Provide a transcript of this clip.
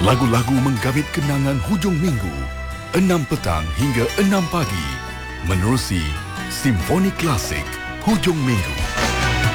Lagu-lagu menggabit kenangan hujung minggu 6 petang hingga 6 pagi menerusi Simfoni Klasik Hujung Minggu.